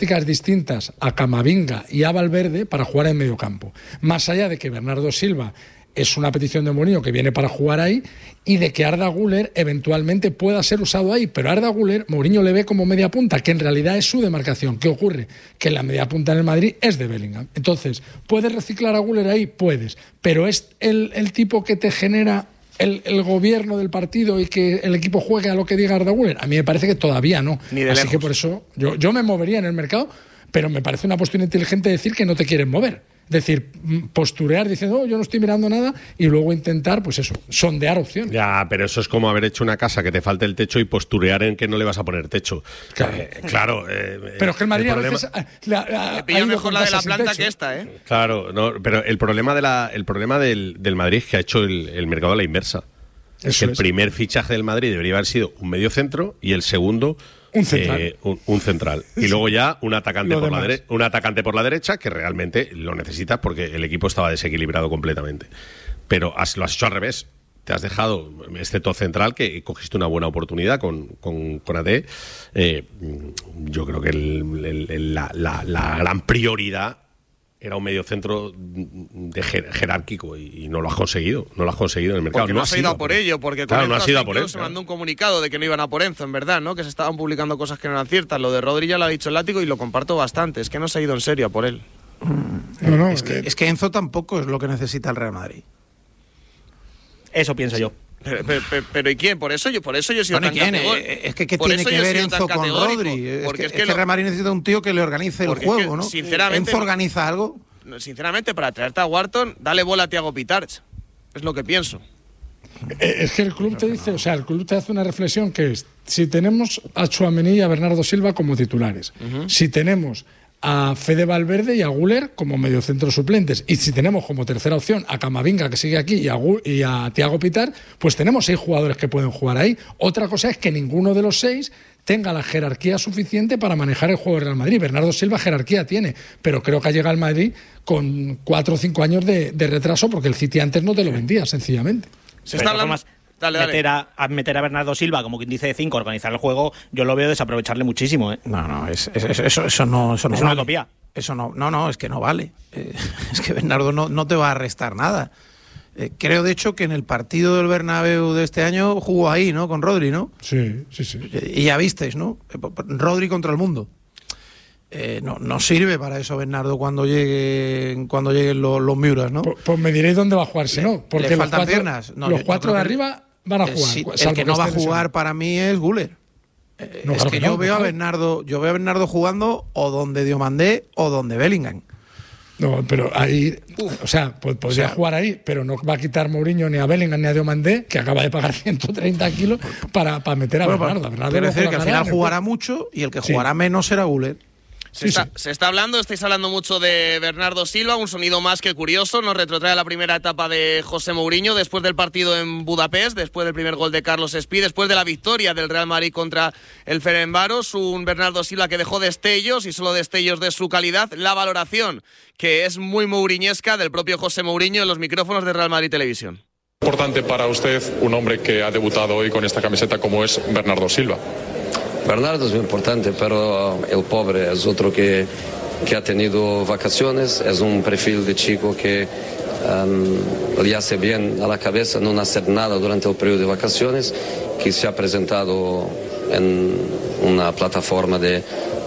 distintas a Camavinga y a Valverde para jugar en medio campo. Más allá de que Bernardo Silva es una petición de Mourinho que viene para jugar ahí y de que Arda Güler eventualmente pueda ser usado ahí, pero Arda Güler Mourinho le ve como media punta, que en realidad es su demarcación. ¿Qué ocurre? Que la media punta en el Madrid es de Bellingham. Entonces, ¿puedes reciclar a Güler ahí? Puedes, pero ¿es el tipo que te genera el gobierno del partido y que el equipo juegue a lo que diga Arda Güler? A mí me parece que todavía no. Ni de Así lejos. que por eso yo me movería en el mercado, pero me parece una postura inteligente decir que no te quieren mover. Es decir, posturear diciendo, yo no estoy mirando nada, y luego intentar, pues eso, sondear opciones. Ya, pero eso es como haber hecho una casa que te falte el techo y posturear en que no le vas a poner techo. Claro. Pero es que el Madrid a veces Le pilla mejor la de la planta que esta, ¿eh? Claro, no, pero el problema del Madrid es que ha hecho el mercado a la inversa. Eso el es. primer fichaje del Madrid debería haber sido un medio centro y el segundo Un central. Un central. Y luego ya un atacante Lo por demás. un atacante por la derecha, que realmente lo necesitas porque el equipo estaba desequilibrado completamente. Pero lo has hecho al revés. Te has dejado, excepto central, que cogiste una buena oportunidad con AD. Yo creo que la gran prioridad era un mediocentro jerárquico y no lo has conseguido. No lo has conseguido en el mercado. Porque no has ido a por ello, porque claro, con no Enzo has ido a hasta por él, incluso se mandó un comunicado de que no iban a por Enzo, en verdad, ¿no? Que se estaban publicando cosas que no eran ciertas. Lo de Rodri ya lo ha dicho el Látigo y lo comparto bastante. Es que no se ha ido en serio a por él. No, Es que Enzo tampoco es lo que necesita el Real Madrid. Eso pienso yo. Pero ¿y quién? Por eso yo he sido Bueno, tan ¿quién? categórico. Es que ¿qué Por tiene eso que yo he ver sido tan Enzo con categórico, Rodri? porque Es que el Real Madrid necesita un tío que le organice el porque es que, juego, ¿no? sinceramente, ¿Enzo organiza algo? Sinceramente, para traerte a Wharton, dale bola a Thiago Pitarch. Es lo que pienso. Es que el club te dice, o sea, el club te hace una reflexión que es, si tenemos a Tchouaméni y a Bernardo Silva como titulares, si tenemos a Fede Valverde y a Güler como mediocentros suplentes, y si tenemos como tercera opción a Camavinga, que sigue aquí, y a Thiago Pitar, pues tenemos 6 jugadores que pueden jugar ahí. Otra cosa es que ninguno de los 6 tenga la jerarquía suficiente para manejar el juego del Real Madrid. Bernardo Silva jerarquía tiene, pero creo que ha llegado al Madrid con 4 o 5 años de retraso, porque el City antes no te lo vendía, sencillamente. Se está hablando... Dale. Meter a Bernardo Silva como quien dice de 5, organizar el juego, yo lo veo desaprovecharle muchísimo. No, eso no Es una vale. utopía. Eso no, es que no vale. Es que Bernardo no te va a restar nada. Creo, de hecho, que en el partido del Bernabéu de este año jugó ahí, ¿no? Con Rodri, ¿no? Sí. Y ya visteis, ¿no? Rodri contra el mundo. No sirve para eso Bernardo cuando lleguen los Miuras, ¿no? Pues me diréis dónde va a jugar, si no. Porque le faltan los 4, piernas. No, los yo 4 creo de que arriba van a jugar. Sí, el que no va a jugar para mí es Güler. No, es claro que que yo no, veo a claro. Bernardo jugando o donde Diomandé o donde Bellingham. No, pero ahí, o sea, podría jugar ahí, pero no va a quitar Mourinho ni a Bellingham ni a Diomandé, que acaba de pagar 130 kilos para meter a Bernardo. Quiero decir que al final jugará mucho y el que jugará menos será Güler. Se está hablando, estáis hablando mucho de Bernardo Silva, un sonido más que curioso, nos retrotrae a la primera etapa de José Mourinho, después del partido en Budapest, después del primer gol de Carlos Espí, después de la victoria del Real Madrid contra el Ferencváros, un Bernardo Silva que dejó destellos y solo destellos de su calidad, la valoración que es muy mouriñesca del propio José Mourinho en los micrófonos de Real Madrid Televisión. Importante para usted un hombre que ha debutado hoy con esta camiseta como es Bernardo Silva. Bernardo es muy importante, pero el pobre es otro que ha tenido vacaciones, es un perfil de chico que le hace bien a la cabeza no hacer nada durante el periodo de vacaciones, que se ha presentado en una plataforma de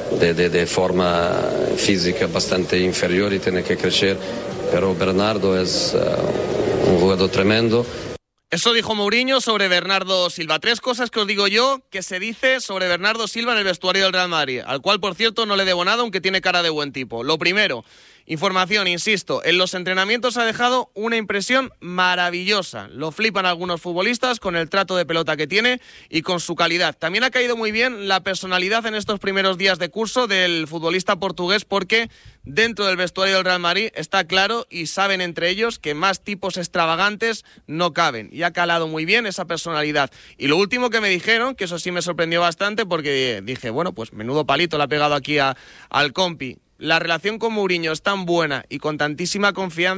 forma física bastante inferior y tiene que crecer, pero Bernardo es un jugador tremendo. Eso dijo Mourinho sobre Bernardo Silva. 3 cosas que os digo yo que se dice sobre Bernardo Silva en el vestuario del Real Madrid, al cual, por cierto, no le debo nada, aunque tiene cara de buen tipo. Lo primero, información, insisto, en los entrenamientos ha dejado una impresión maravillosa. Lo flipan algunos futbolistas con el trato de pelota que tiene y con su calidad. También ha caído muy bien la personalidad en estos primeros días de curso del futbolista portugués, porque dentro del vestuario del Real Madrid está claro y saben entre ellos que más tipos extravagantes no caben. Y ha calado muy bien esa personalidad. Y lo último que me dijeron, que eso sí me sorprendió bastante, porque dije, bueno, pues menudo palito le ha pegado aquí al compi. La relación con Mourinho es tan buena y con tantísima confianza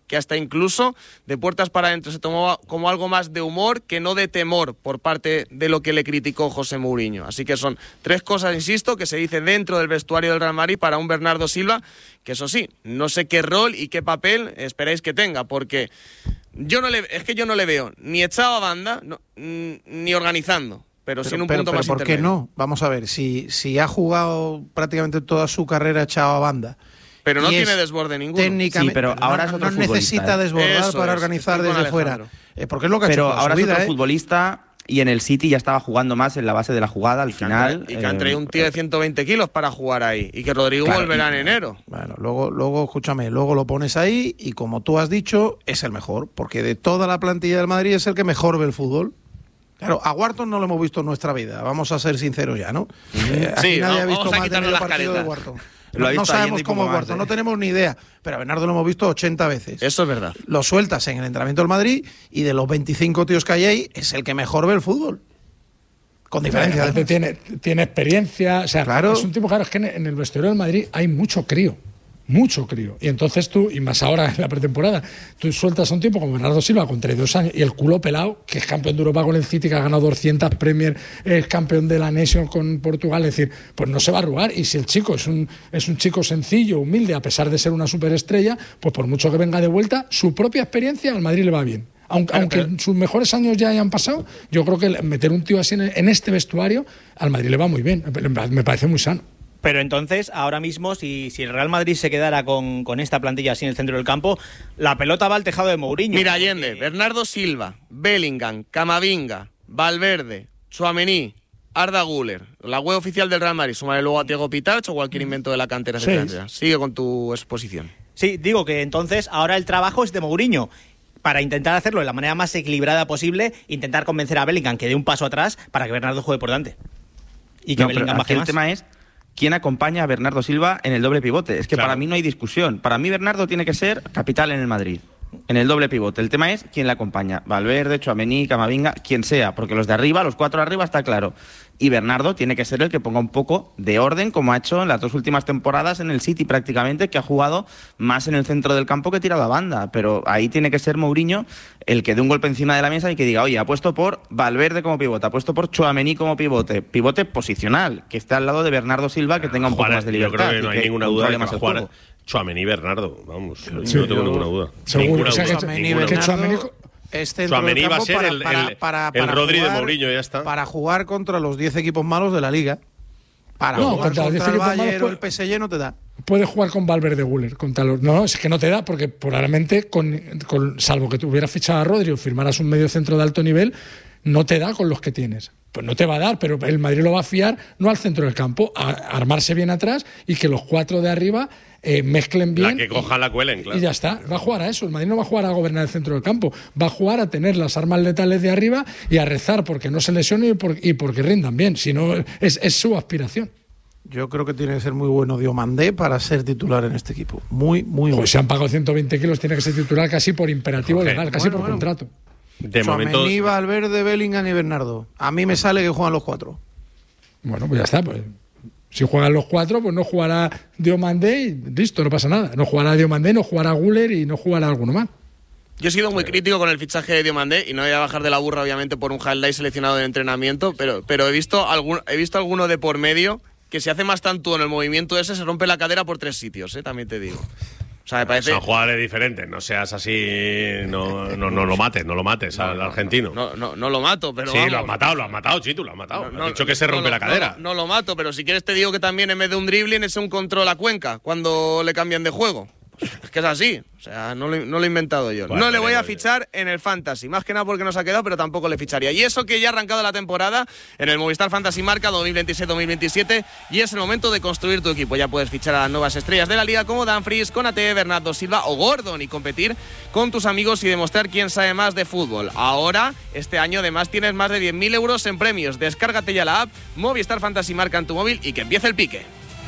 que hasta incluso de puertas para adentro se tomó como algo más de humor que no de temor por parte de lo que le criticó José Mourinho. Así que son 3 cosas, insisto, que se dice dentro del vestuario del Real Madrid para un Bernardo Silva, que eso sí, no sé qué rol y qué papel esperáis que tenga, porque yo no le veo ni echado a banda ni organizando. Pero sin un punto más ¿por qué no? Vamos a ver, si ha jugado prácticamente toda su carrera echado a banda. Pero no tiene desborde ninguno. Sí, pero ahora es otro futbolista. No necesita desbordar para organizar desde fuera. Porque es lo que ha hecho toda su vida. Pero ahora es otro futbolista y en el City ya estaba jugando más en la base de la jugada al final. Y que han traído un tío de 120 kilos para jugar ahí. Y que Rodrigo volverá en enero. Bueno, luego, escúchame, luego lo pones ahí y como tú has dicho, es el mejor. Porque de toda la plantilla del Madrid es el que mejor ve el fútbol. Claro, a Wharton no lo hemos visto en nuestra vida, vamos a ser sinceros ya, ¿no? Aquí nadie ha visto más de medio partido de Wharton. No sabemos cómo es Wharton, no tenemos ni idea, pero a Bernardo lo hemos visto 80 veces. Eso es verdad. Lo sueltas en el entrenamiento del Madrid y de los 25 tíos que hay ahí, es el que mejor ve el fútbol. Con diferencia. Tiene experiencia, o sea, claro. Es un tipo, claro, es que en el vestuario del Madrid hay mucho crío. Y entonces tú, y más ahora en la pretemporada, tú sueltas a un tipo como Bernardo Silva con 32 años y el culo pelado, que es campeón de Europa con el City, que ha ganado 200 Premier, es campeón de la Nation con Portugal, es decir, pues no se va a arrugar. Y si el chico es un chico sencillo, humilde, a pesar de ser una superestrella, pues por mucho que venga de vuelta, su propia experiencia al Madrid le va bien. Aunque sus mejores años ya hayan pasado, yo creo que meter un tío así en este vestuario al Madrid le va muy bien, me parece muy sano. Pero entonces, ahora mismo, si el Real Madrid se quedara con esta plantilla así en el centro del campo, la pelota va al tejado de Mourinho. Mira, Allende, Bernardo Silva, Bellingham, Camavinga, Valverde, Tchouaméni, Arda Güler, la web oficial del Real Madrid, súmale luego a Thiago Pitach o cualquier invento de la cantera. Sigue con tu exposición. Sí, digo que entonces ahora el trabajo es de Mourinho. Para intentar hacerlo de la manera más equilibrada posible, intentar convencer a Bellingham que dé un paso atrás para que Bernardo juegue por delante. Y que Bellingham baje más. El tema es quién acompaña a Bernardo Silva en el doble pivote. Es que para mí no hay discusión. Para mí Bernardo tiene que ser capital en el Madrid, en el doble pivote. El tema es quién le acompaña. Valverde, Tchouaméni, Camavinga, quien sea. Porque los de arriba, los 4 arriba, está claro. Y Bernardo tiene que ser el que ponga un poco de orden, como ha hecho en las 2 últimas temporadas en el City prácticamente, que ha jugado más en el centro del campo que tirado a banda. Pero ahí tiene que ser Mourinho el que dé un golpe encima de la mesa y que diga, oye, apuesto por Valverde como pivote, apuesto por Tchouaméni como pivote posicional, que esté al lado de Bernardo Silva, que tenga un poco más de libertad. Yo creo que no hay ninguna duda de que jugar Tchouaméni y Bernardo, vamos, no tengo ninguna duda. Seguro, Tchouaméni va a ser el Rodri de Mourinho, ya está. Para jugar contra los 10 equipos malos de la Liga. Para jugar contra el Bayern o el PSG no te da. Puede jugar con Valverde Güler. No, es que no te da, porque probablemente, salvo que tú hubieras fichado a Rodri o firmaras un medio centro de alto nivel, no te da con los que tienes. Pues no te va a dar, pero el Madrid lo va a fiar no al centro del campo, a armarse bien atrás y que los 4 de arriba mezclen bien. La que cojan, la cuelen, claro. Y ya está, va a jugar a eso. El Madrid no va a jugar a gobernar el centro del campo, va a jugar a tener las armas letales de arriba y a rezar porque no se lesionen y porque rindan bien. Si no, es su aspiración. Yo creo que tiene que ser muy bueno Diomandé para ser titular en este equipo. Muy bueno. Si han pagado 120 kilos, tiene que ser titular casi por imperativo legal, casi por contrato. De momento, Tchouaméni, Valverde, Bellingham y Bernardo. A mí me sale que juegan los 4. Bueno, pues ya está. Pues, si juegan los 4, pues no jugará Diomandé y listo, no pasa nada. No jugará Diomandé, no jugará Güler y no jugará alguno más. Yo he sido muy crítico con el fichaje de Diomandé y no voy a bajar de la burra, obviamente, por un highlight seleccionado de entrenamiento, pero he visto alguno de por medio que si hace más tanto en el movimiento ese se rompe la cadera por 3 sitios, también te digo. O sea, me parece... Son jugadores diferentes, no seas así, no lo mates al argentino. No lo mato, pero sí, vamos. lo has matado, Chitu, lo has matado. Has dicho que se rompe la cadera. No lo mato, pero si quieres te digo que también en vez de un dribbling es un control a Cuenca cuando le cambian de juego. Es que es así, o sea, no lo he inventado yo. Bueno, no le voy a fichar en el Fantasy, más que nada porque nos ha quedado, pero tampoco le ficharía. Y eso que ya ha arrancado la temporada en el Movistar Fantasy Marca 2026-2027 y es el momento de construir tu equipo. Ya puedes fichar a las nuevas estrellas de la liga como Dumfries, Konaté, Bernardo Silva o Gordon y competir con tus amigos y demostrar quién sabe más de fútbol. Ahora, este año además tienes más de 10.000 euros en premios. Descárgate ya la app Movistar Fantasy Marca en tu móvil y que empiece el pique.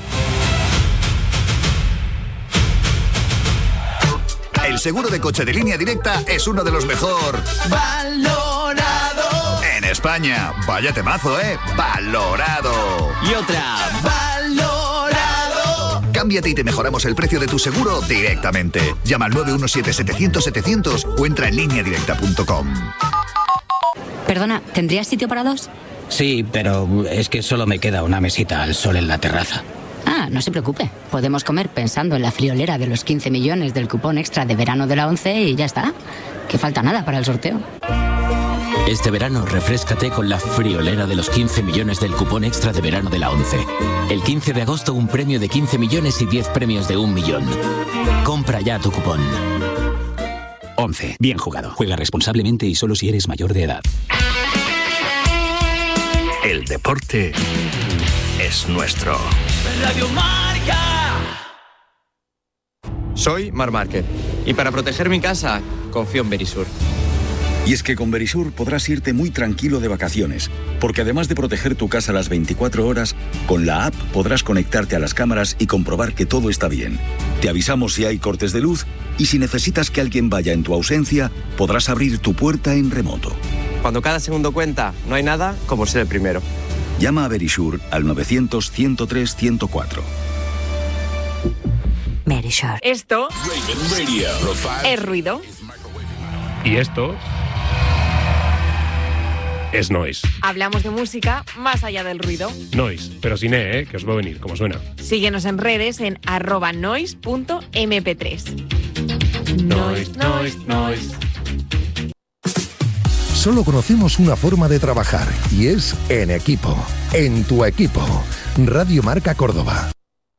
El seguro de coche de Línea Directa es uno de los mejor valorado en España. Vaya temazo, valorado. Y otra, valorado. Cámbiate y te mejoramos el precio de tu seguro directamente. Llama al 917-700-700 o entra en lineadirecta.com. Perdona, ¿tendrías sitio para dos? Sí, pero es que solo me queda una mesita al sol en la terraza. Ah, no se preocupe. Podemos comer pensando en la friolera de los 15 millones del cupón extra de verano de la ONCE y ya está. Que falta nada para el sorteo. Este verano refréscate con la friolera de los 15 millones del cupón extra de verano de la ONCE. El 15 de agosto un premio de 15 millones y 10 premios de 1 millón. Compra ya tu cupón. ONCE. Bien jugado. Juega responsablemente y solo si eres mayor de edad. El deporte es nuestro. Radio Marca. Soy Marc Márquez y para proteger mi casa confío en Verisur. Y es que con Verisur podrás irte muy tranquilo de vacaciones, porque además de proteger tu casa las 24 horas, con la app podrás conectarte a las cámaras y comprobar que todo está bien. Te avisamos si hay cortes de luz y si necesitas que alguien vaya en tu ausencia, podrás abrir tu puerta en remoto. Cuando cada segundo cuenta, no hay nada como ser el primero. Llama a Verisur al 900-103-104. Verisur. Esto es ruido. Y esto es noise. Hablamos de música más allá del ruido. Noise, pero sin que os va a venir, como suena. Síguenos en redes en @noise.mp3. Noise, noise, noise. Solo conocemos una forma de trabajar y es en equipo. En tu equipo. Radio Marca Córdoba.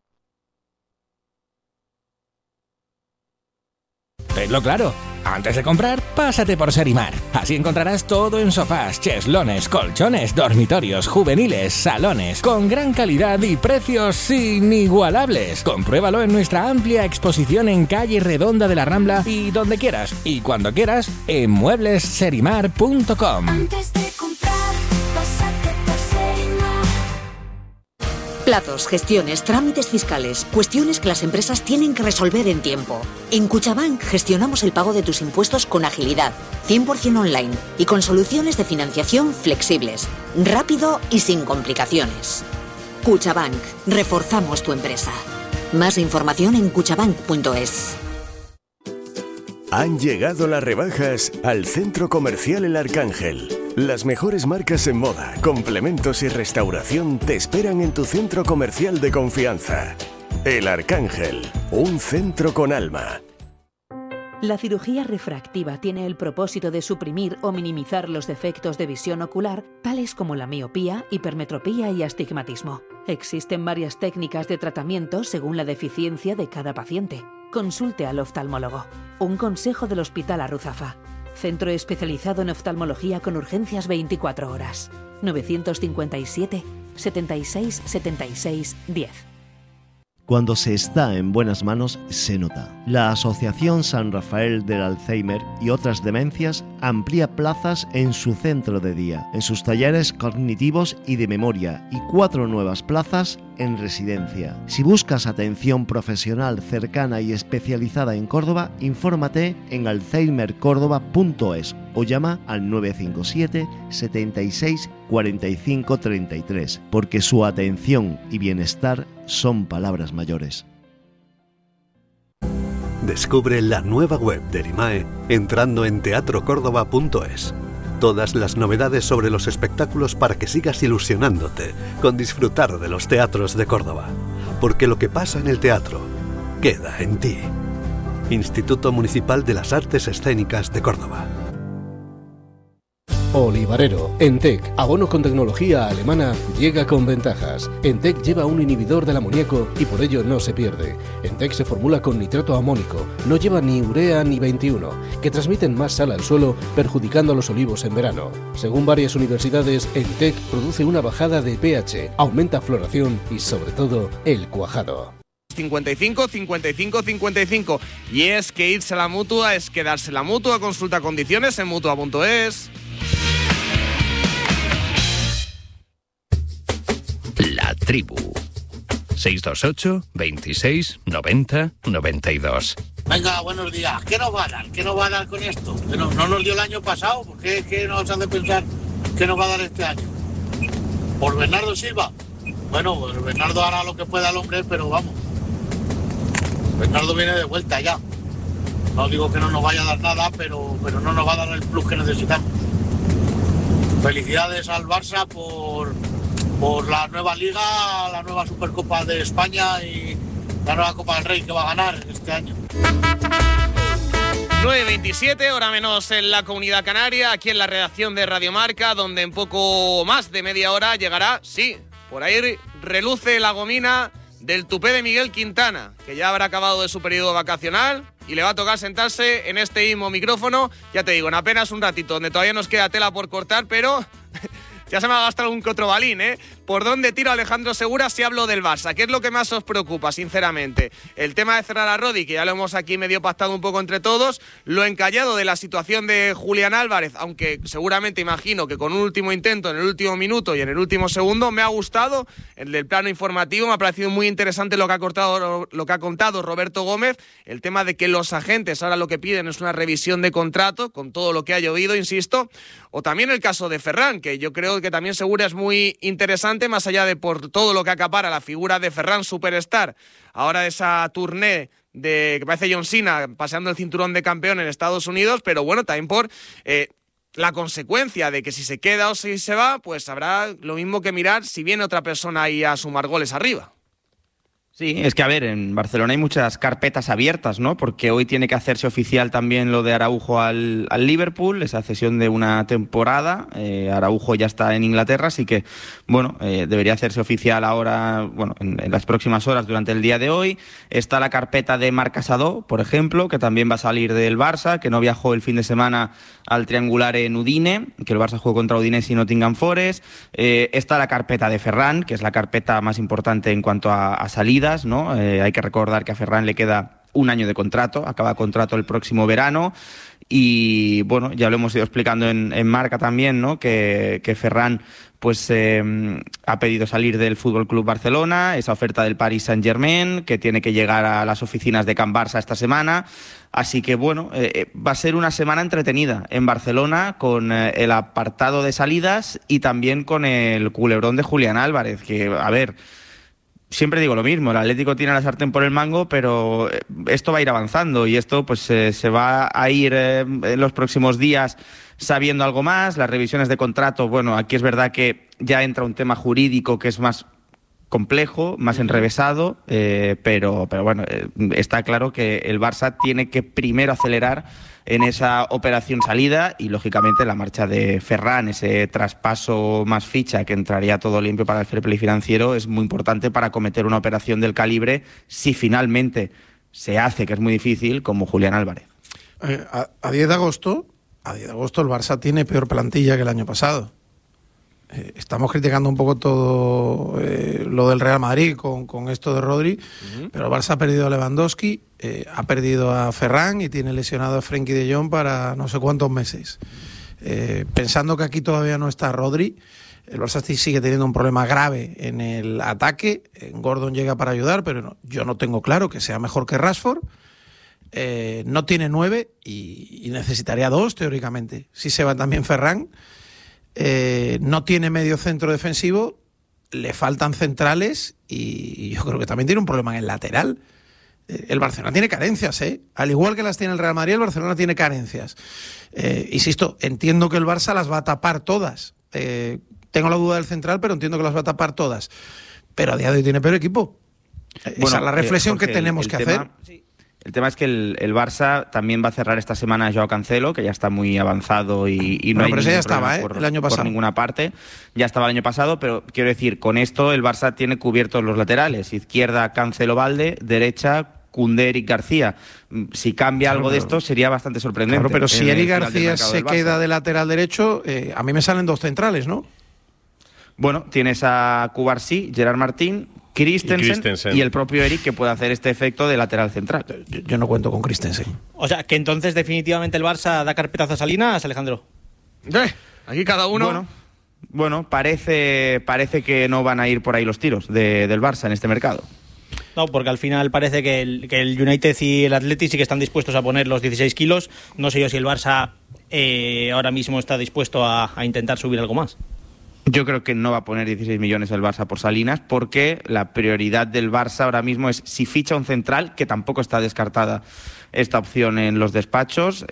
Tenlo claro. Antes de comprar, pásate por Serimar. Así encontrarás todo en sofás, cheslones, colchones, dormitorios, juveniles, salones, con gran calidad y precios inigualables. Compruébalo en nuestra amplia exposición en Calle Redonda de la Rambla y donde quieras y cuando quieras en mueblesserimar.com. Antes de comprar, pásate por Serimar. Plazos, gestiones, trámites fiscales, cuestiones que las empresas tienen que resolver en tiempo. En Cuchabank gestionamos el pago de tus impuestos con agilidad, 100% online y con soluciones de financiación flexibles, rápido y sin complicaciones. Cuchabank, reforzamos tu empresa. Más información en cuchabank.es. Han llegado las rebajas al Centro Comercial El Arcángel. Las mejores marcas en moda, complementos y restauración te esperan en tu centro comercial de confianza. El Arcángel, un centro con alma. La cirugía refractiva tiene el propósito de suprimir o minimizar los defectos de visión ocular, tales como la miopía, hipermetropía y astigmatismo. Existen varias técnicas de tratamiento según la deficiencia de cada paciente. Consulte al oftalmólogo. Un consejo del Hospital Arruzafa. Centro especializado en oftalmología con urgencias 24 horas. 957 76 76 10. Cuando se está en buenas manos, se nota. La Asociación San Rafael del Alzheimer y otras demencias amplía plazas en su centro de día, en sus talleres cognitivos y de memoria, y 4 nuevas plazas en residencia. Si buscas atención profesional cercana y especializada en Córdoba, infórmate en alzheimercordoba.es o llama al 957 76 45 33, porque su atención y bienestar son palabras mayores. Descubre la nueva web de Erimae entrando en teatrocórdoba.es. Todas las novedades sobre los espectáculos para que sigas ilusionándote con disfrutar de los teatros de Córdoba. Porque lo que pasa en el teatro queda en ti. Instituto Municipal de las Artes Escénicas de Córdoba. Olivarero. Entec, abono con tecnología alemana, llega con ventajas. Entec lleva un inhibidor del amoníaco y por ello no se pierde. Entec se formula con nitrato amónico, no lleva ni urea ni 21, que transmiten más sal al suelo, perjudicando a los olivos en verano. Según varias universidades, Entec produce una bajada de pH, aumenta floración y sobre todo el cuajado. 55 55 55. Y es que irse a la Mutua es quedarse en la Mutua. Consulta condiciones en Mutua.es. La Tribu. 628 26 90 92. Venga, buenos días. ¿Qué nos va a dar? ¿Qué nos va a dar con esto? ¿Que no nos dio el año pasado? ¿Por qué nos hace pensar que nos va a dar este año? ¿Por Bernardo Silva? Bueno, pues Bernardo hará lo que pueda el hombre, pero vamos. Bernardo viene de vuelta ya. No digo que no nos vaya a dar nada, pero no nos va a dar el plus que necesitamos. Felicidades al Barça por la nueva Liga, la nueva Supercopa de España y la nueva Copa del Rey que va a ganar este año. 9:27, hora menos en la Comunidad Canaria, aquí en la redacción de Radio Marca, donde en poco más de media hora llegará, sí, por ahí reluce la gomina del tupé de Miguel Quintana, que ya habrá acabado de su periodo vacacional y le va a tocar sentarse en este mismo micrófono, ya te digo, en apenas un ratito, donde todavía nos queda tela por cortar, pero ya se me ha gastado algún que otro balín, ¿eh? ¿Por dónde tiro Alejandro Segura si hablo del Barça? ¿Qué es lo que más os preocupa, sinceramente? El tema de cerrar a Rodri, que ya lo hemos aquí medio pactado un poco entre todos, lo encallado de la situación de Julián Álvarez, aunque seguramente imagino que con un último intento en el último minuto y en el último segundo, me ha gustado el del plano informativo, me ha parecido muy interesante lo que ha contado Roberto Gómez, el tema de que los agentes ahora lo que piden es una revisión de contrato, con todo lo que ha llovido, insisto, o también el caso de Ferran, que yo creo que también Segura es muy interesante, más allá de por todo lo que acapara la figura de Ferran Superstar, ahora de esa tournée de que parece John Cena paseando el cinturón de campeón en Estados Unidos, pero bueno, también por la consecuencia de que si se queda o si se va, pues habrá lo mismo que mirar si viene otra persona ahí a sumar goles arriba. Sí, es que a ver, en Barcelona hay muchas carpetas abiertas, ¿no? Porque hoy tiene que hacerse oficial también lo de Araujo al Liverpool, esa cesión de una temporada. Araujo ya está en Inglaterra, así que, bueno, debería hacerse oficial ahora, bueno, en las próximas horas durante el día de hoy. Está la carpeta de Marc Casadó, por ejemplo, que también va a salir del Barça, que no viajó el fin de semana al triangular en Udine, que el Barça jugó contra Udinese y Nottingham Forest. Está la carpeta de Ferran, que es la carpeta más importante en cuanto a salidas, ¿no? Hay que recordar que a Ferran le queda un año de contrato, acaba contrato el próximo verano y bueno, ya lo hemos ido explicando en Marca también, ¿no? Que Ferran pues ha pedido salir del Fútbol Club Barcelona, esa oferta del Paris Saint-Germain, que tiene que llegar a las oficinas de Can Barça esta semana. Así que bueno, va a ser una semana entretenida en Barcelona con el apartado de salidas y también con el culebrón de Julián Álvarez, que a ver, siempre digo lo mismo, el Atlético tiene la sartén por el mango, pero esto va a ir avanzando y esto pues se va a ir en los próximos días sabiendo algo más. Las revisiones de contrato, bueno, aquí es verdad que ya entra un tema jurídico que es más complejo, más enrevesado, pero bueno, está claro que el Barça tiene que primero acelerar en esa operación salida y lógicamente la marcha de Ferran, ese traspaso más ficha que entraría todo limpio para el fair play financiero, es muy importante para acometer una operación del calibre si finalmente se hace, que es muy difícil, como Julián Álvarez. A 10 de agosto el Barça tiene peor plantilla que el año pasado. Estamos criticando un poco todo lo del Real Madrid con esto de Rodri, pero el Barça ha perdido a Lewandowski, ha perdido a Ferran y tiene lesionado a Frenkie de Jong para no sé cuántos meses. Pensando que aquí todavía no está Rodri, el Barça sigue teniendo un problema grave en el ataque. Gordon llega para ayudar, pero no, yo no tengo claro que sea mejor que Rashford. No tiene 9 y necesitaría 2 teóricamente. Si se va también Ferran. No tiene medio centro defensivo, le faltan centrales y yo creo que también tiene un problema en el lateral. El Barcelona tiene carencias, al igual que las tiene el Real Madrid, el Barcelona tiene carencias. Insisto, entiendo que el Barça las va a tapar todas. Tengo la duda del central, pero entiendo que las va a tapar todas. Pero a día de hoy tiene peor equipo. Bueno, esa es la reflexión Jorge, que tenemos que hacer. Sí. El tema es que el Barça también va a cerrar esta semana a Joao Cancelo, que ya está muy avanzado y no hay pero ningún ya estaba, problema el año pasado. Por ninguna parte. Ya estaba el año pasado, pero quiero decir, con esto el Barça tiene cubiertos los laterales. Izquierda, Cancelo Valde, derecha, Koundé, Eric García. Si cambia algo de esto sería bastante sorprendente. Claro, pero si Eric García se queda de lateral derecho, a mí me salen 2 centrales, ¿no? Bueno, tienes a Cubarsí, Gerard Martín, Christensen y el propio Eric, que puede hacer este efecto de lateral central. Yo no cuento con Christensen. O sea, que entonces definitivamente el Barça da carpetazo a Salinas, Alejandro. Aquí cada uno... Bueno, parece que no van a ir por ahí los tiros del Barça en este mercado. No, porque al final parece que el United y el Atleti sí que están dispuestos a poner los 16 kilos. No sé yo si el Barça ahora mismo está dispuesto a intentar subir algo más. Yo creo que no va a poner 16 millones el Barça por Salinas, porque la prioridad del Barça ahora mismo es, si ficha un central, que tampoco está descartada esta opción en los despachos,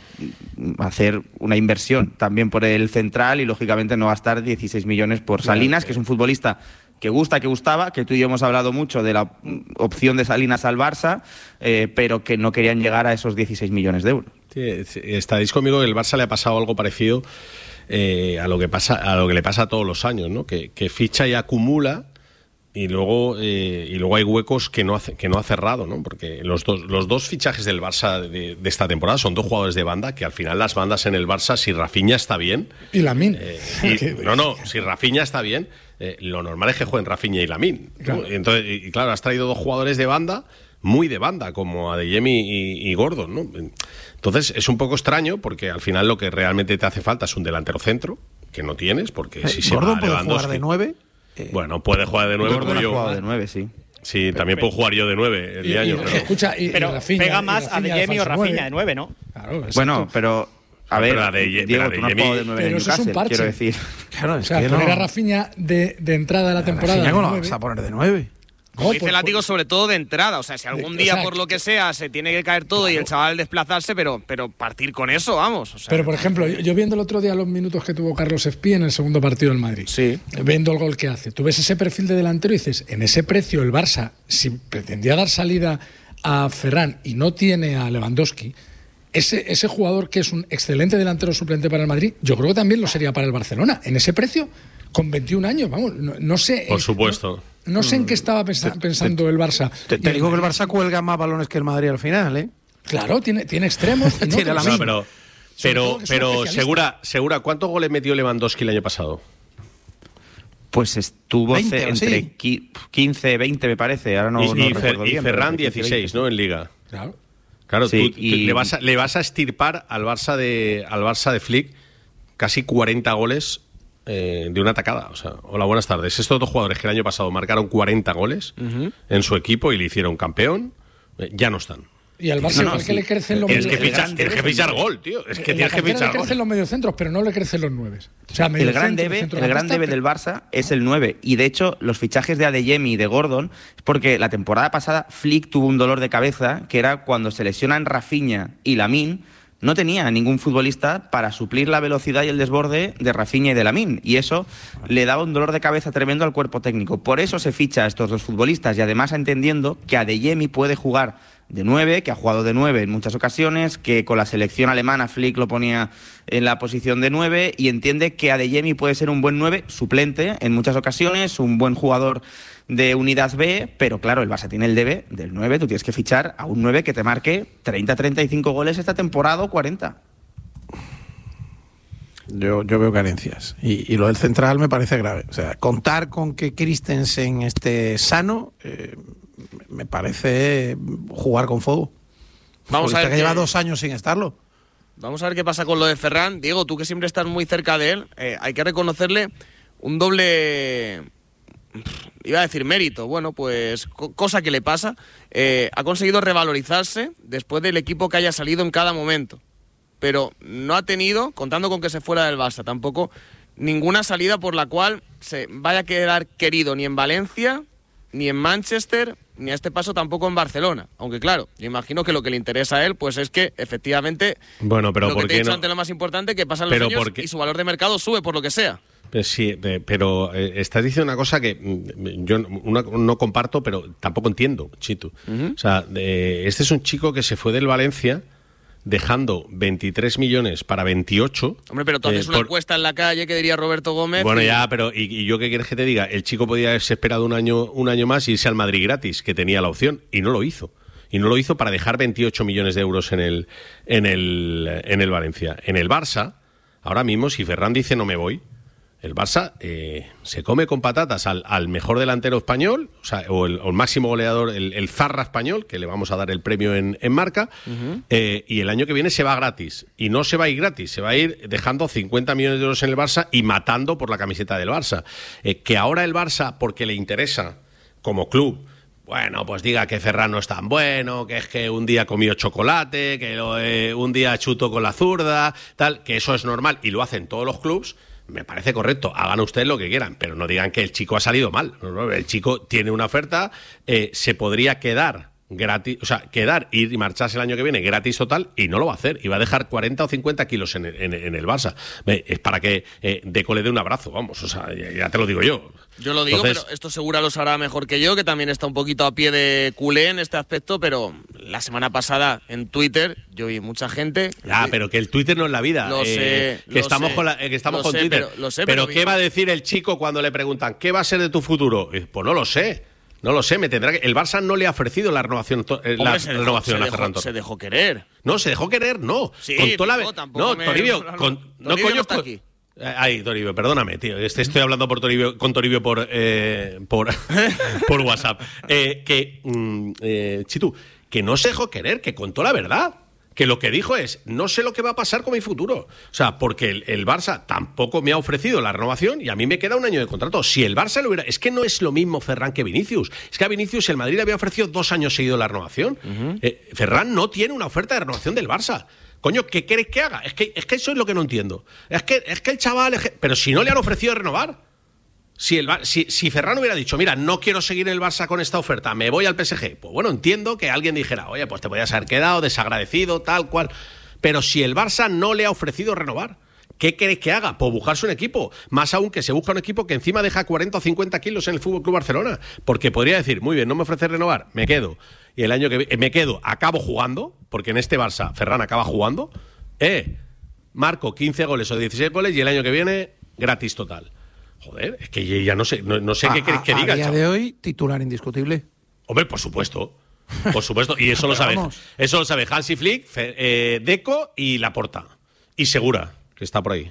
hacer una inversión también por el central y lógicamente no gastar 16 millones por Salinas, que es un futbolista que gustaba, que tú y yo hemos hablado mucho de la opción de Salinas al Barça, pero que no querían llegar a esos 16 millones de euros. Sí, estaréis conmigo que el Barça le ha pasado algo parecido a lo que le pasa todos los años, ¿no? Que ficha y acumula y luego hay huecos que no ha cerrado, ¿no? Porque los dos fichajes del Barça de esta temporada son dos jugadores de banda, que al final las bandas en el Barça, si Rafinha está bien y Lamine, si Rafinha está bien, lo normal es que jueguen Rafinha y Lamine, ¿no? Claro. Entonces, claro, has traído dos jugadores de banda, muy de banda, como Adeyemi y Gordon, ¿no? Entonces es un poco extraño, porque al final lo que realmente te hace falta es un delantero centro, que no tienes, porque si se Gordon va puede Lewandowski, jugar de 9. Bueno, puede jugar de 9 Gordon como yo. ha jugado de 9, sí. Sí, también puedo jugar yo de 9 el año. Escucha, pero Rafinha, pega más a Adeyemi o Rafinha de 9, ¿no? Claro, bueno, pero a ver, Diego, tú no has jugado de 9 en pero eso es un Newcastle, parche. quiero decir. Claro, O sea, poner a Rafinha de entrada de la temporada. Rafinha, ¿cómo de lo vas a poner de 9? Como dice Látigo, sobre todo de entrada. O sea, si algún día, por lo que sea, se tiene que caer todo y el chaval desplazarse, pero partir con eso, vamos. O sea, pero, por ejemplo, yo viendo el otro día los minutos que tuvo Carlos Espí en el segundo partido del Madrid, viendo el gol que hace, tú ves ese perfil de delantero y dices, en ese precio el Barça, si pretendía dar salida a Ferran y no tiene a Lewandowski, ese jugador que es un excelente delantero suplente para el Madrid, yo creo que también lo sería para el Barcelona. En ese precio, con 21 años, vamos, no sé. Por supuesto. No sé en qué estaba pensando el Barça. Te digo que el Barça cuelga más balones que el Madrid al final, ¿eh? Claro, tiene extremos. Y tiene la misma. Pero Segura, ¿cuántos goles metió Lewandowski el año pasado? Pues estuvo 20, entre 15, 20 me parece, ahora no recuerdo bien. Y Ferran 16, ¿no? En Liga. Claro, sí, tú le vas a estirpar al Barça de Flick casi 40 goles de una tacada. O sea, hola, buenas tardes. Estos dos jugadores que el año pasado marcaron 40 goles en su equipo y le hicieron campeón, ya no están. Y al Barça que le crecen los mediocentros. Tienes que fichar gol, tío. Es que tienes que fichar gol. Le crecen los mediocentros, pero no le crecen los 9. O sea, el gran debe del Barça es el 9. Y de hecho, los fichajes de Adeyemi y de Gordon es porque la temporada pasada Flick tuvo un dolor de cabeza, que era cuando se lesionan Rafinha y Lamine. No tenía ningún futbolista para suplir la velocidad y el desborde de Rafinha y de Lamine, y eso le daba un dolor de cabeza tremendo al cuerpo técnico. Por eso se ficha a estos dos futbolistas, y además entendiendo que Adeyemi puede jugar de 9, que ha jugado de 9 en muchas ocasiones, que con la selección alemana Flick lo ponía en la posición de 9, y entiende que Adeyemi puede ser un buen 9 suplente en muchas ocasiones, un buen jugador de unidad B, pero claro, el Barça tiene el debe del 9, tú tienes que fichar a un 9 que te marque 30-35 goles esta temporada o 40. Yo veo carencias. Y lo del central me parece grave. O sea, contar con que Christensen esté sano me parece jugar con fuego. Vamos a ver que lleva 2 años sin estarlo. Vamos a ver qué pasa con lo de Ferran. Diego, tú que siempre estás muy cerca de él, hay que reconocerle un doble... Iba a decir mérito, bueno, pues cosa que le pasa. Ha conseguido revalorizarse después del equipo que haya salido en cada momento. Pero no ha tenido, contando con que se fuera del Barça, tampoco ninguna salida por la cual se vaya a quedar querido ni en Valencia, ni en Manchester, ni a este paso tampoco en Barcelona. Aunque claro, yo imagino que lo que le interesa a él pues es que efectivamente pero lo que te he dicho antes, lo más importante, que pasan los años y su valor de mercado sube por lo que sea. Sí, pero estás diciendo una cosa que yo no comparto, pero tampoco entiendo, Chitu. O sea, este es un chico que se fue del Valencia dejando 23 millones para 28. Hombre, pero tú haces una encuesta en la calle, que diría Roberto Gómez. Bueno, ya, pero ¿y yo qué quieres que te diga? El chico podía haberse esperado un año más y irse al Madrid gratis, que tenía la opción, y no lo hizo. Y no lo hizo para dejar 28 millones de euros en el Valencia. En el Barça, ahora mismo, si Ferran dice no me voy, el Barça se come con patatas al mejor delantero español, o el máximo goleador, el Zarra español, que le vamos a dar el premio en Marca, y el año que viene se va gratis. Y no se va a ir gratis, se va a ir dejando 50 millones de euros en el Barça y matando por la camiseta del Barça. Que ahora el Barça, porque le interesa como club, bueno, pues diga que Ferran no es tan bueno, que es que un día comió chocolate, que un día chutó con la zurda, tal, que eso es normal y lo hacen todos los clubs. me parece correcto, hagan ustedes lo que quieran, pero no digan que el chico ha salido mal. No, el chico tiene una oferta, se podría quedar gratis, o sea, ir y marcharse el año que viene gratis total, y no lo va a hacer, y va a dejar 40 o 50 kilos en el Barça. Es para que Deco le dé un abrazo, vamos, o sea, ya te lo digo yo. Yo lo digo, entonces, pero esto seguro lo sabrá mejor que yo, que también está un poquito a pie de culé en este aspecto, pero la semana pasada en Twitter yo vi mucha gente... pero que el Twitter no es la vida. Lo sé, que estamos con Twitter. Pero ¿qué va a decir el chico cuando le preguntan ¿qué va a ser de tu futuro? Pues no lo sé. No lo sé, el Barça no le ha ofrecido la renovación, a Ferran Torres. Se dejó querer. No, se dejó querer, no. Sí, con toda Toribio, no coño está aquí. Ay, Toribio, perdóname, tío. Estoy hablando con Toribio por WhatsApp. Chitu, que no se dejó querer, que contó la verdad. Que lo que dijo es, no sé lo que va a pasar con mi futuro. O sea, porque el Barça tampoco me ha ofrecido la renovación y a mí me queda un año de contrato. Si el Barça lo hubiera... Es que no es lo mismo Ferran que Vinicius. Es que a Vinicius el Madrid le había ofrecido 2 años seguidos la renovación. Ferran no tiene una oferta de renovación del Barça. Coño, ¿qué queréis que haga? Es que eso es lo que no entiendo. Es que el chaval... Pero si no le han ofrecido renovar... Si Ferran hubiera dicho, mira, no quiero seguir en el Barça con esta oferta, me voy al PSG, pues bueno, entiendo que alguien dijera, oye, pues te podías haber quedado desagradecido, tal cual. Pero si el Barça no le ha ofrecido renovar, ¿qué queréis que haga? Pues buscarse un equipo. Más aún que se busca un equipo que encima deja 40 o 50 kilos en el FC Barcelona. Porque podría decir, muy bien, no me ofrece renovar, me quedo. Y el año que me quedo, acabo jugando, porque en este Barça Ferran acaba jugando, marco 15 goles o 16 goles y el año que viene, gratis total. Joder, es que ya no sé qué queréis que diga. A día de hoy, titular indiscutible. Hombre, por supuesto. Y eso lo sabe. Eso lo sabe Hansi Flick, Deco y Laporta. Y Segura, que está por ahí.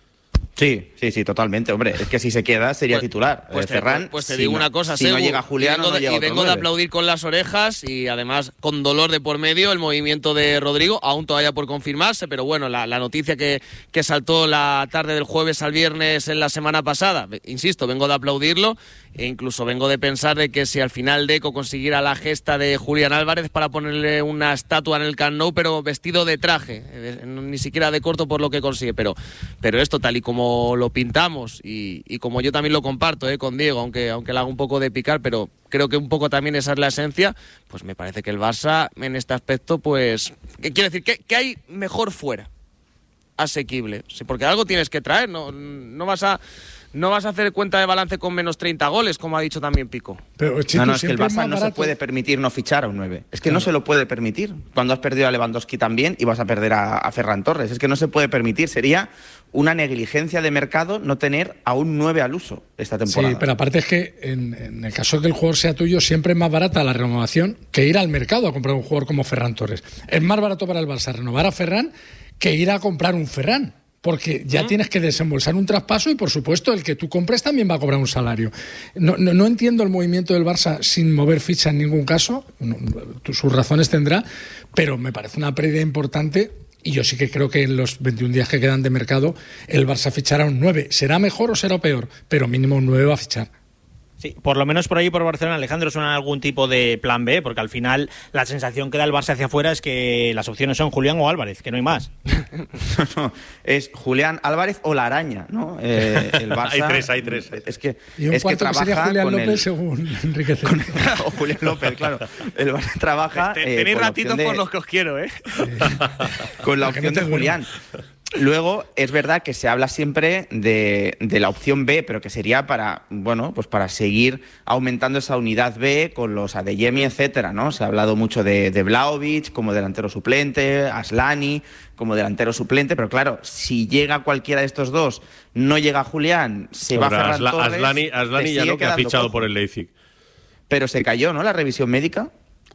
Sí, totalmente, hombre. Es que si se queda sería titular. Ferran, pues te digo una cosa, si no llega Julián, y vengo de aplaudir con las orejas y además con dolor de por medio el movimiento de Rodrigo, aún todavía por confirmarse, pero bueno, la noticia que saltó la tarde del jueves al viernes en la semana pasada, insisto, vengo de aplaudirlo e incluso vengo de pensar de que si al final Deco consiguiera la gesta de Julián Álvarez para ponerle una estatua en el Camp Nou, pero vestido de traje, ni siquiera de corto por lo que consigue, pero esto tal y como lo pintamos y como yo también lo comparto con Diego, aunque le haga un poco de picar, pero creo que un poco también esa es la esencia, pues me parece que el Barça en este aspecto, pues, quiero decir, que hay mejor fuera, asequible, sí, porque algo tienes que traer, no vas a hacer cuenta de balance con menos 30 goles, como ha dicho también Pico. Pero, es que el Barça no se puede permitir no fichar a un 9. Es que no se lo puede permitir. Cuando has perdido a Lewandowski también y vas a perder a Ferran Torres. Es que no se puede permitir. Sería una negligencia de mercado no tener a un 9 al uso esta temporada. Sí, pero aparte es que en el caso de que el jugador sea tuyo, siempre es más barata la renovación que ir al mercado a comprar un jugador como Ferran Torres. Es más barato para el Barça renovar a Ferran que ir a comprar un Ferran. Porque ya tienes que desembolsar un traspaso y, por supuesto, el que tú compres también va a cobrar un salario. No entiendo el movimiento del Barça sin mover ficha en ningún caso. Sus razones tendrá, pero me parece una pérdida importante y yo sí que creo que en los 21 días que quedan de mercado el Barça fichará un 9. ¿Será mejor o será peor? Pero mínimo un 9 va a fichar. Sí, por lo menos por ahí, por Barcelona, Alejandro, suena algún tipo de plan B, porque al final la sensación que da el Barça hacia afuera es que las opciones son Julián o Álvarez, que no hay más. No, es Julián, Álvarez o la araña, ¿no? El Barça, hay tres. Es que, y un cuarto trabaja que sería Julián con López, según Enrique C. O Julián López, claro. El Barça trabaja... Tenéis ratitos por los que os quiero, con la opción de Julián. Luego, es verdad que se habla siempre de la opción B, pero que sería para seguir aumentando esa unidad B con los Adeyemi, etcétera, ¿no? Se ha hablado mucho de Vlahovic como delantero suplente, Aslani como delantero suplente, pero claro, si llega cualquiera de estos dos, no llega Julián, se va Ferran Torres... Aslani ya no, que ha fichado por el Leipzig. Pero se cayó, ¿no?, la revisión médica.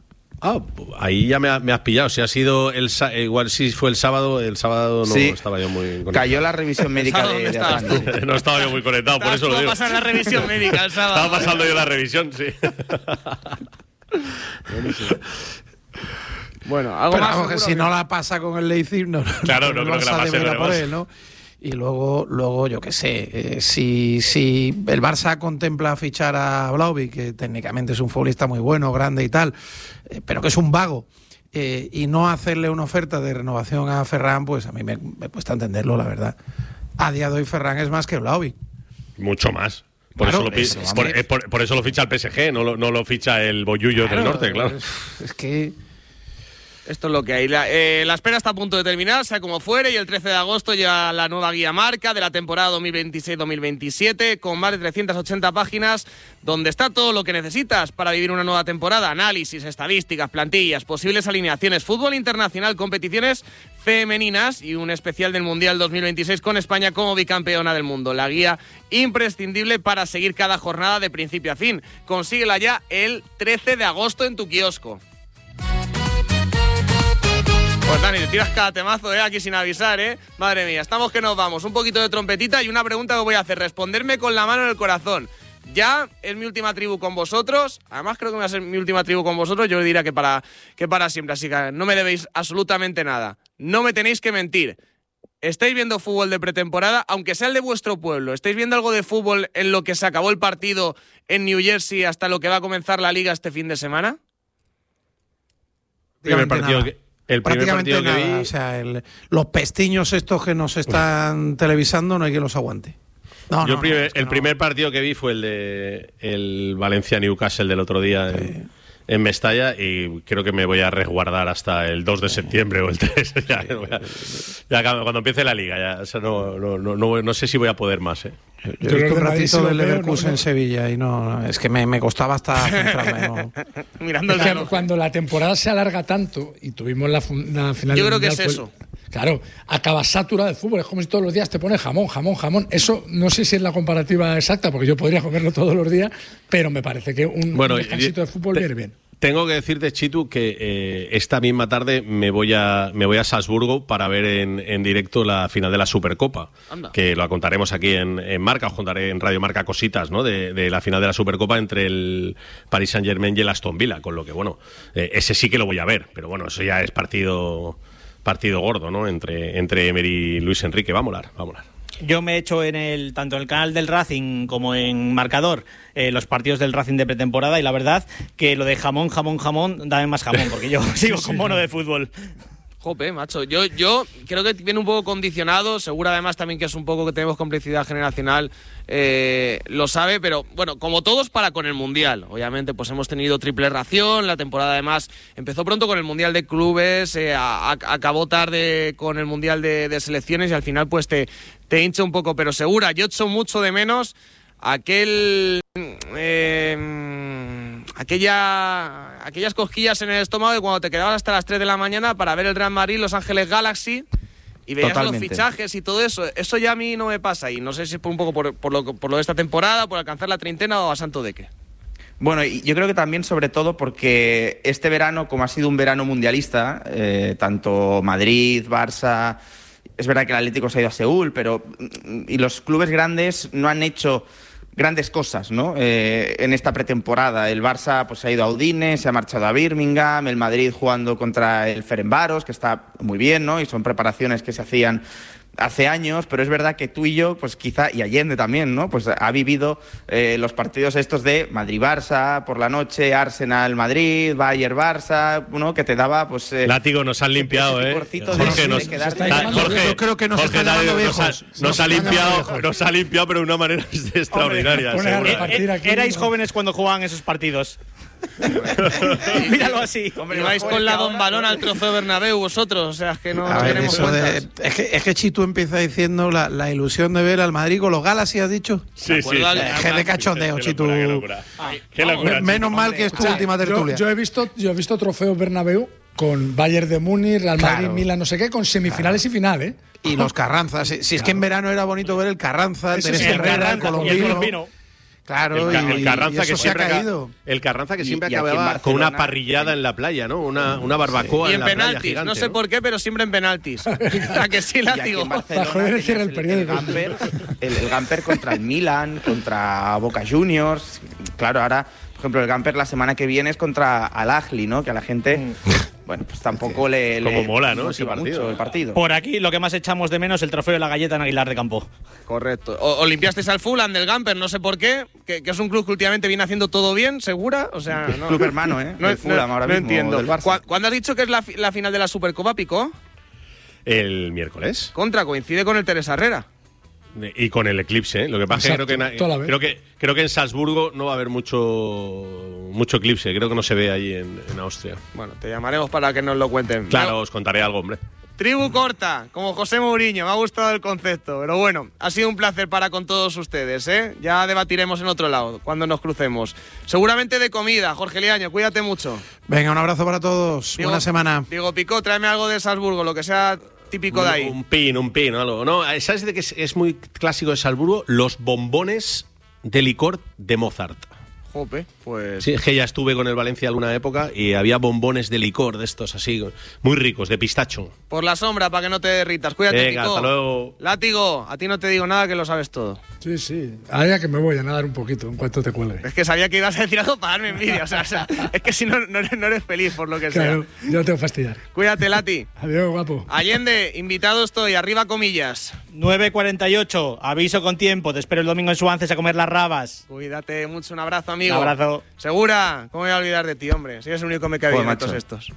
Ahí ya me has pillado. Si ha sido igual si fue el sábado no estaba yo muy conectado. Cayó la revisión médica de Atlanta. No estaba yo muy conectado, por eso lo digo. Va a pasar la revisión médica el sábado. Estaba pasando yo la revisión, sí. Bueno, algo más. Pero que si no la pasa con el Leipzig, no creo que la pase por él, ¿no? Y luego yo qué sé, si el Barça contempla fichar a Vlahovic, que técnicamente es un futbolista muy bueno, grande y tal, pero que es un vago, y no hacerle una oferta de renovación a Ferran, pues a mí me cuesta entenderlo, la verdad. A día de hoy Ferran es más que Vlahovic. Mucho más. Por eso lo ficha el PSG, no lo ficha el Bollullo del Norte, claro. Es que... Esto es lo que hay. La espera está a punto de terminar, sea como fuere, y el 13 de agosto llega la nueva guía marca de la temporada 2026-2027, con más de 380 páginas, donde está todo lo que necesitas para vivir una nueva temporada. Análisis, estadísticas, plantillas, posibles alineaciones, fútbol internacional, competiciones femeninas y un especial del Mundial 2026 con España como bicampeona del mundo. La guía imprescindible para seguir cada jornada de principio a fin. Consíguela ya el 13 de agosto en tu kiosco. Pues Dani, te tiras cada temazo, aquí sin avisar, Madre mía, estamos que nos vamos. Un poquito de trompetita y una pregunta que voy a hacer. Responderme con la mano en el corazón. Ya es mi última tribu con vosotros. Además creo que va a ser mi última tribu con vosotros. Yo diría que para siempre. Así que no me debéis absolutamente nada. No me tenéis que mentir. ¿Estáis viendo fútbol de pretemporada? Aunque sea el de vuestro pueblo. ¿Estáis viendo algo de fútbol en lo que se acabó el partido en New Jersey hasta lo que va a comenzar la Liga este fin de semana? El primer partido que vi... O sea, los pestiños estos que nos están televisando no hay quien los aguante. El primer partido que vi fue el de el Valencia-Newcastle del otro día en Mestalla, y creo que me voy a resguardar hasta el 2 de septiembre o el 3. ya cuando empiece la Liga. Ya, o sea, no sé si voy a poder más. Yo he visto un ratito del Leverkusen en Sevilla y es que me costaba hasta centrarme. Mirando es que cuando la temporada se alarga tanto y tuvimos la final. Yo creo que es eso. Claro, acabas saturado de fútbol, es como si todos los días te pones jamón. Eso no sé si es la comparativa exacta, porque yo podría comerlo todos los días, pero me parece que un descansito de fútbol viene bien. Tengo que decirte, Chitu, que esta misma tarde me voy a Salzburgo para ver en directo la final de la Supercopa. Anda. Que lo contaremos aquí en Marca, os contaré en Radio Marca cositas, ¿no? De la final de la Supercopa entre el Paris Saint-Germain y el Aston Villa, con lo que, ese sí que lo voy a ver, pero eso ya es partido gordo, ¿no? Entre Emery y Luis Enrique. Va a molar. Yo me he hecho tanto en el canal del Racing como en Marcador los partidos del Racing de pretemporada, y la verdad que lo de jamón, dame más jamón, porque yo sigo con mono de fútbol. Jope, macho. Yo creo que viene un poco condicionado. Seguro además también que es un poco que tenemos complicidad generacional. Lo sabe, pero bueno, como todos para con el Mundial. Obviamente pues hemos tenido triple ración. La temporada además empezó pronto con el Mundial de Clubes, acabó tarde con el Mundial de Selecciones, y al final pues te hincha un poco. Pero Segura, yo echo mucho de menos aquellas cosquillas en el estómago de cuando te quedabas hasta las 3 de la mañana para ver el Real Madrid, Los Ángeles Galaxy, y veías los fichajes y todo eso. Eso ya a mí no me pasa, y no sé si es un poco por lo de esta temporada, por alcanzar la treintena, o a santo de qué. Bueno, y yo creo que también, sobre todo, porque este verano, como ha sido un verano mundialista, tanto Madrid, Barça... Es verdad que el Atlético se ha ido a Seúl, y los clubes grandes no han hecho grandes cosas, ¿no? En esta pretemporada. El Barça pues, se ha ido a Udine, se ha marchado a Birmingham, el Madrid jugando contra el Ferencváros, que está muy bien, ¿no? Y son preparaciones que se hacían hace años, pero es verdad que tú y yo, pues quizá, y Allende también, ¿no? Pues ha vivido los partidos estos de Madrid-Barça por la noche, Arsenal-Madrid, Bayern-Barça, ¿no? Que te daba, pues... Látigo, nos han limpiado, Jorge, yo creo que nos está llamando viejos. Nos ha limpiado, pero de una manera extraordinaria. Erais jóvenes cuando jugaban esos partidos. Míralo así. Hombre, vais con la Don Balón al trofeo Bernabéu vosotros, o sea, es que no tenemos cuentas. Es que Chitu empieza diciendo la ilusión de ver al Madrid con los Galaxy, ¿has dicho? Sí. Es de cachondeo, Chitu. Qué locura. Menos mal que es tu última tertulia. Yo he visto trofeo Bernabéu con Bayern de Múnich, Real Madrid, Milan, no sé qué, con semifinales y final, Y los Carranzas. Si es que en verano era bonito ver el Carranza, el Teresa Herrera, el colombino. Claro, el Carranza, que siempre ha caído. El Carranza que siempre acababa con una parrillada en la playa, ¿no? Una barbacoa y en la penaltis, playa gigante, no sé por qué, pero siempre en penaltis. ¿A que sí, Látigo? El Gamper contra el Milan, contra Boca Juniors. Claro, ahora, por ejemplo, el Gamper la semana que viene es contra Al-Ahly, ¿no? Que a la gente... Bueno, pues tampoco le mola, ¿no? Ese partido. El partido. Por aquí lo que más echamos de menos es el trofeo de la galleta en Aguilar de Campo. Correcto. O limpiasteis al Fulham del Gamper, no sé por qué, que es un club que últimamente viene haciendo todo bien, ¿segura? O sea, no. Club hermano, ¿eh? No, Fulham ahora mismo. No entiendo. Del Barça. ¿Cuándo has dicho que es la final de la Supercopa, Pico? El miércoles. Coincide con el Teresa Herrera. Y con el eclipse, ¿eh? Lo que pasa es que creo que en Salzburgo no va a haber mucho eclipse. Creo que no se ve allí en Austria. Bueno, te llamaremos para que nos lo cuenten. Claro, os contaré algo, hombre. Tribu corta, como José Mourinho, me ha gustado el concepto. Pero bueno, ha sido un placer con todos ustedes, ¿eh? Ya debatiremos en otro lado, cuando nos crucemos. Seguramente de comida. Jorge Liaño, cuídate mucho. Venga, un abrazo para todos. Buena semana. Diego Picó, tráeme algo de Salzburgo, lo que sea típico de ahí. Un pin, algo. No, ¿sabes de qué es muy clásico de Salzburgo? Los bombones de licor de Mozart. Jope, pues... Sí, es que ya estuve con el Valencia alguna época y había bombones de licor de estos así, muy ricos, de pistacho. Por la sombra, para que no te derritas. Cuídate, Venga, Pico. hasta luego. Látigo, a ti no te digo nada, que lo sabes todo. Sí. Ahora que me voy a nadar un poquito en cuanto te cuelgue. Es que sabía que ibas a decir algo para darme envidia. O sea, es que si no eres feliz por lo que claro, sea. Yo te voy a fastidiar. Cuídate, Lati. Adiós, guapo. Allende, invitado estoy, arriba comillas. 9:48, aviso con tiempo, te espero el domingo en Suances a comer las rabas. Cuídate mucho, un abrazo, amigo. Un abrazo. Segura, ¿cómo me voy a olvidar de ti, hombre? Si eres el único que me cae bien de todos estos.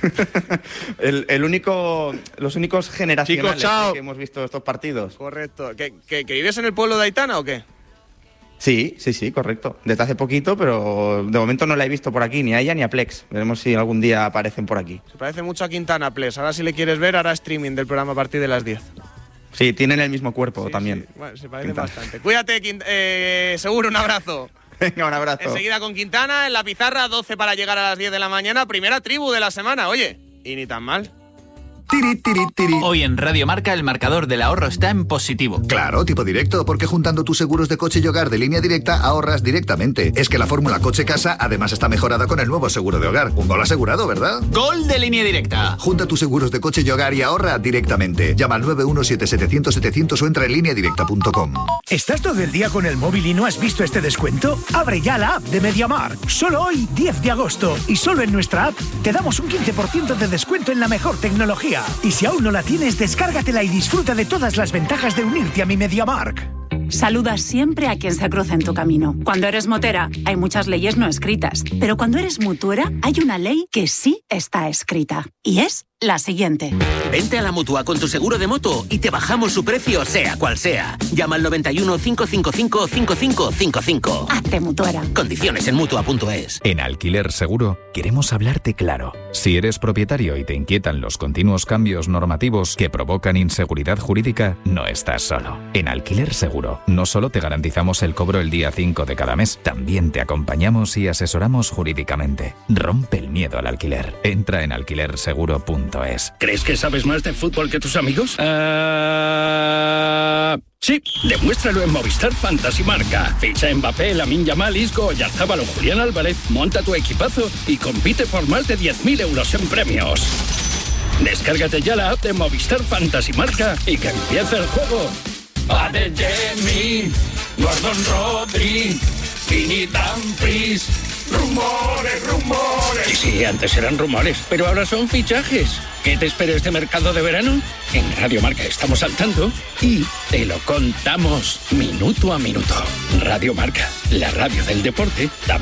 Los únicos generacionales Chicos, que hemos visto estos partidos. Correcto. ¿Que vives en el pueblo de Aitana o qué? Sí, correcto. Desde hace poquito, pero de momento no la he visto por aquí, ni a ella ni a Plex. Veremos si algún día aparecen por aquí. Se parece mucho a Quintana, Plex. Ahora si le quieres ver, hará streaming del programa a partir de las 10. Sí, tienen el mismo cuerpo también. Sí. Bueno, se parecen bastante. Cuídate, Seguro, un abrazo. Venga, un abrazo. Enseguida con Quintana, en la pizarra, 12 para llegar a las 10 de la mañana. Primera tribu de la semana, oye. Y ni tan mal. Hoy en Radio Marca el marcador del ahorro está en positivo. Claro, tipo directo, porque juntando tus seguros de coche y hogar de Línea Directa ahorras directamente. Es que la fórmula coche-casa además está mejorada con el nuevo seguro de hogar. Un gol asegurado, ¿verdad? ¡Gol de Línea Directa! Junta tus seguros de coche y hogar y ahorra directamente. Llama al 917-700-700 o entra en lineadirecta.com. ¿Estás todo el día con el móvil y no has visto este descuento? Abre ya la app de MediaMarkt. Solo hoy, 10 de agosto, y solo en nuestra app te damos un 15% de descuento en la mejor tecnología. Y si aún no la tienes, descárgatela y disfruta de todas las ventajas de unirte a mi MediaMarkt. Saluda siempre a quien se cruza en tu camino. Cuando eres motera, hay muchas leyes no escritas. Pero cuando eres mutuera, hay una ley que sí está escrita. Y es la siguiente. Vente a la Mutua con tu seguro de moto y te bajamos su precio, sea cual sea. Llama al 91 555 5555. Hazte mutuera. Condiciones en Mutua.es. En Alquiler Seguro queremos hablarte claro. Si eres propietario y te inquietan los continuos cambios normativos que provocan inseguridad jurídica, no estás solo. En Alquiler Seguro no solo te garantizamos el cobro el día 5 de cada mes, también te acompañamos y asesoramos jurídicamente. Rompe el miedo al alquiler. Entra en alquilerseguro.es. ¿Crees que sabes más de fútbol que tus amigos? Sí, demuéstralo en Movistar Fantasy Marca. Ficha a Mbappé, Lamine Yamal, Isco, Oyarzabal o Julián Álvarez, monta tu equipazo y compite por más de 10.000 euros en premios. Descárgate ya la app de Movistar Fantasy Marca y que empiece el juego. Adeyemi, Gordon Rodri, Vini Dumfries. ¡Rumores! Sí, antes eran rumores, pero ahora son fichajes. ¿Qué te espera este mercado de verano? En Radio Marca estamos al tanto y te lo contamos minuto a minuto. Radio Marca, la radio del deporte, también